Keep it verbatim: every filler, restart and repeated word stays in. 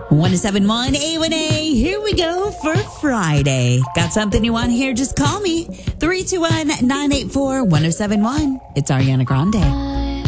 one oh seven point one A one A. Here we go for Friday. Got something you want to hear? Just call me. three two one, nine eight four, one oh seven one. It's Ariana Grande.